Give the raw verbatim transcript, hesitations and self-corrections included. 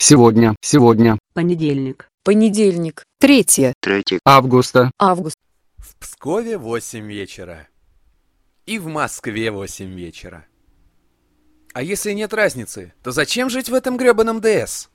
Сегодня, сегодня, Понедельник. Понедельник. Третье. третье августа, Август. В Пскове восемь вечера. И в Москве восемь вечера. А если нет разницы, то зачем жить в этом грёбаном ДС?